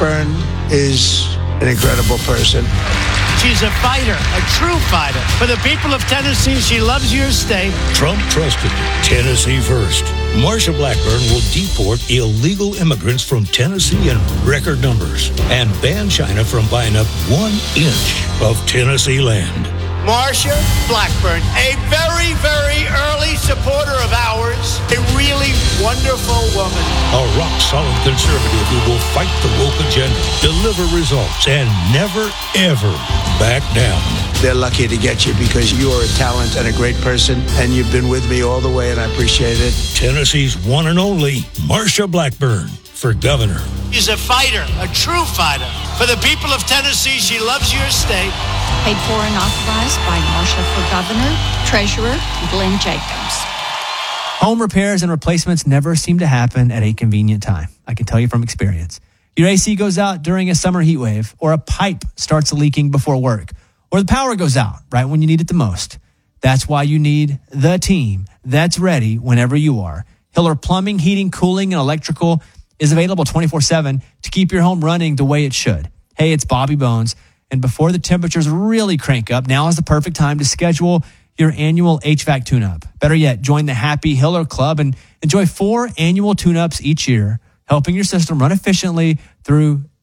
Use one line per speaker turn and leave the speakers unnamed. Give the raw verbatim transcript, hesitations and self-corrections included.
Blackburn is an incredible person.
She's a fighter, a true fighter. For the people of Tennessee, she loves your state.
Trump trusted Tennessee first. Marsha Blackburn will deport illegal immigrants from Tennessee in record numbers and ban China from buying up one inch of Tennessee land.
Marsha Blackburn, a very, very early supporter of ours, a really wonderful woman.
A rock-solid conservative who will fight the woke agenda, deliver results, and never, ever back down.
They're lucky to get you because you are a talent and a great person, and you've been with me all the way, and I appreciate it.
Tennessee's one and only Marsha Blackburn for governor.
She's a fighter, a true fighter. For the people of Tennessee, she loves your state.
Paid for and authorized by Marsha for Governor, Treasurer Glenn Jacobs.
Home repairs and replacements never seem to happen at a convenient time. I can tell you from experience. Your A C goes out during a summer heat wave, or a pipe starts leaking before work, or the power goes out right when you need it the most. That's why you need the team that's ready whenever you are. Hiller Plumbing, Heating, Cooling, and Electrical is available twenty-four seven to keep your home running the way it should. Hey, it's Bobby Bones. And before the temperatures really crank up, now is the perfect time to schedule your annual H V A C tune-up. Better yet, join the Happy Hiller Club and enjoy four annual tune-ups each year, helping your system run efficiently through